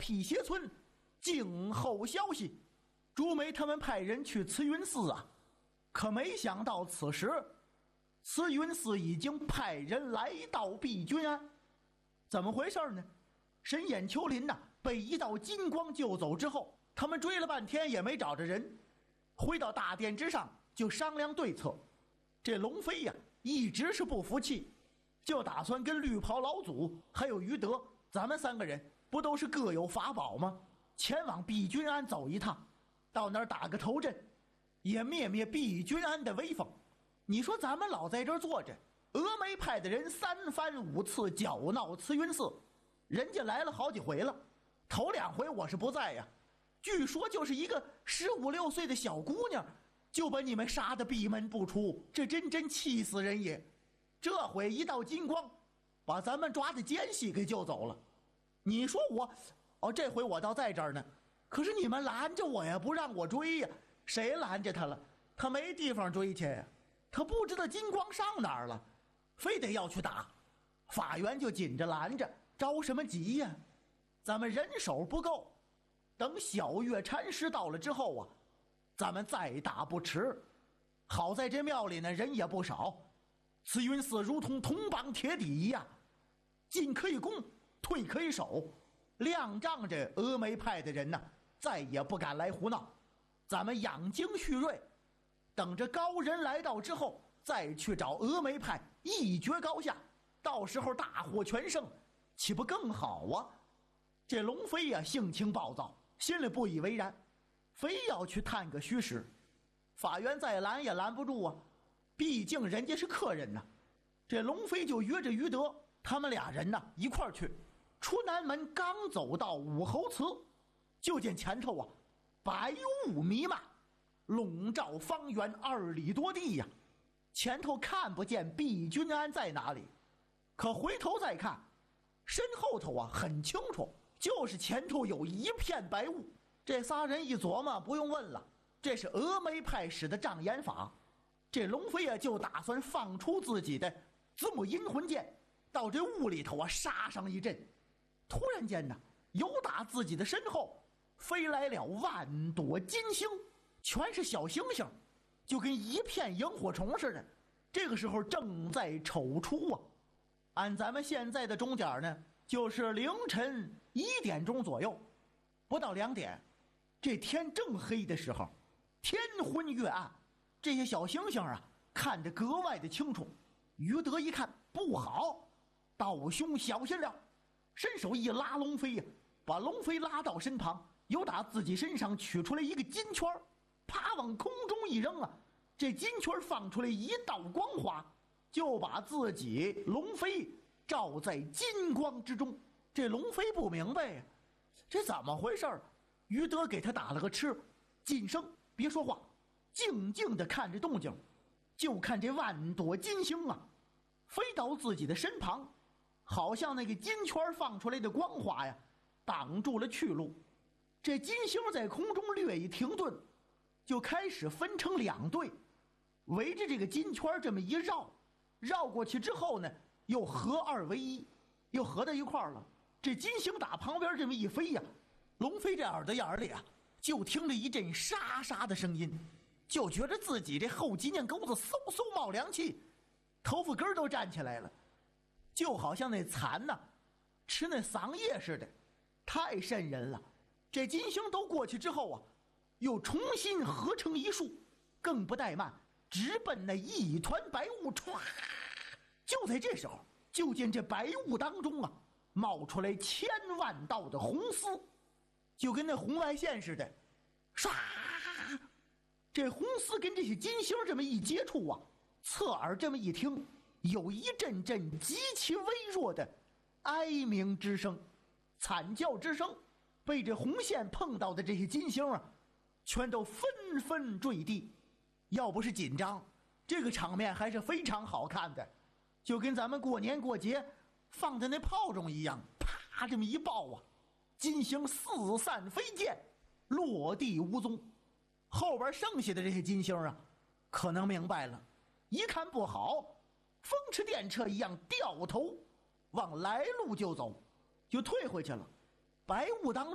辟邪村静候消息。朱梅他们派人去慈云寺啊，可没想到此时慈云寺已经派人来到碧君庵。怎么回事呢？神眼丘林呐，被一道金光救走之后，他们追了半天也没找着人，回到大殿之上就商量对策。这龙飞呀，一直是不服气，就打算跟绿袍老祖还有于德，咱们3个人不都是各有法宝吗？前往碧君庵走一趟，到那儿打个头阵，也灭灭碧君庵的威风。你说咱们老在这儿坐着，峨眉派的人3番5次搅闹慈云寺，人家来了好几回了，头2回我是不在呀，据说就是一个15、16岁的小姑娘，就把你们杀得闭门不出，这真气死人也。这回一道金光，把咱们抓的奸细给救走了。你说我，这回我倒在这儿呢，可是你们拦着我呀，不让我追呀。谁拦着他了？他没地方追去呀，他不知道金光上哪儿了，非得要去打。法源就紧着拦着，着什么急呀？咱们人手不够，等小月禅师到了之后啊，咱们再打不迟。好在这庙里呢人也不少，慈云寺如同铜板铁底一样，进可以攻，退可以守，亮仗着峨眉派的人呢再也不敢来胡闹。咱们养精蓄锐，等着高人来到之后再去找峨眉派一决高下，到时候大获全胜，岂不更好啊？这龙飞呀，性情暴躁，心里不以为然，非要去探个虚实。法源再拦也拦不住啊，毕竟人家是客人呐。这龙飞就约着于德他们俩人呢一块儿去。出南门刚走到武侯祠，就见前头啊白雾弥漫，笼罩方圆2里多地呀。前头看不见碧君庵在哪里，可回头再看，身后头啊很清楚，就是前头有一片白雾。这仨人一琢磨，不用问了，这是峨眉派使的障眼法。这龙飞啊就打算放出自己的子母阴魂剑，到这雾里头啊杀上一阵。突然间呢，由打自己的身后飞来了万朵金星，全是小星星，就跟一片萤火虫似的。这个时候正在丑出啊，按咱们现在的钟点呢，就是凌晨1点钟左右，不到2点，这天正黑的时候，天昏月暗，这些小星星啊看着格外的清楚。于德一看不好，道兄小心了，伸手一拉龙飞呀，把龙飞拉到身旁，由打自己身上取出来一个金圈，啪往空中一扔啊，这金圈放出来一道光华，就把自己龙飞照在金光之中。这龙飞不明白呀，这怎么回事？于德给他打了个痴，噤声别说话，静静地看着动静。就看这万朵金星啊飞到自己的身旁，好像那个金圈放出来的光华呀挡住了去路。这金星在空中略一停顿，就开始分成2队，围着这个金圈这么一绕，绕过去之后呢又合2为1，又合到一块儿了。这金星打旁边这么一飞呀，龙飞这耳朵眼里啊就听着一阵沙沙的声音，就觉得自己这后脊梁沟子嗖嗖冒凉气，头发根都站起来了，就好像那蚕呐吃那桑叶似的，太瘆人了。这金星都过去之后啊，又重新合成一束，更不怠慢，直奔那一团白雾。唰！就在这时候，就见这白雾当中啊冒出来千万道的红丝，就跟那红外线似的，唰！这红丝跟这些金星这么一接触啊，侧耳这么一听，有一阵阵极其微弱的哀鸣之声、惨叫之声，被这红线碰到的这些金星啊全都纷纷坠地。要不是紧张，这个场面还是非常好看的，就跟咱们过年过节放的那炮仗一样，啪这么一爆啊，金星四散飞溅，落地无踪。后边剩下的这些金星啊可能明白了，一看不好，风驰电掣一样掉头往来路就走，就退回去了。白雾当